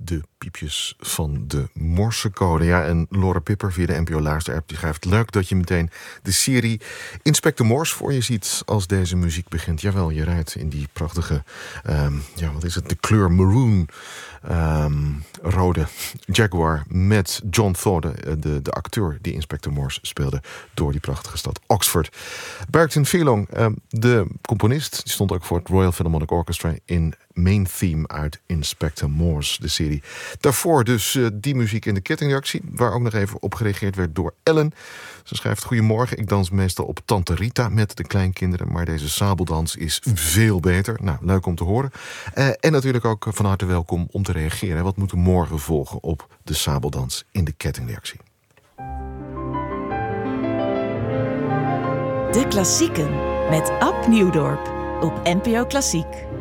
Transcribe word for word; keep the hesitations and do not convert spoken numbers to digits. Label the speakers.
Speaker 1: de piepjes van de Morsecode. Ja, en Lore Pipper via de N P O Luister-app die schrijft: leuk dat je meteen de serie Inspector Morse voor je ziet als deze muziek begint. Jawel, je rijdt in die prachtige, um, ja, wat is het, de kleur maroon, um, rode Jaguar met John Thaw, de, de, de acteur die Inspector Morse speelde, door die prachtige stad Oxford. Barrington Furlong, um, de componist, die stond ook voor het Royal Philharmonic Orchestra in main theme uit Inspector Morse, de serie. Daarvoor dus uh, die muziek in de kettingreactie, waar ook nog even op gereageerd werd door Ellen. Ze schrijft: goedemorgen, ik dans meestal op Tante Rita met de kleinkinderen, maar deze sabeldans is veel beter. Nou, leuk om te horen. Uh, en natuurlijk ook van harte welkom om te reageren. Wat moet er morgen volgen op de sabeldans in de kettingreactie?
Speaker 2: De klassieken met Ab Nieuwdorp op N P O Klassiek.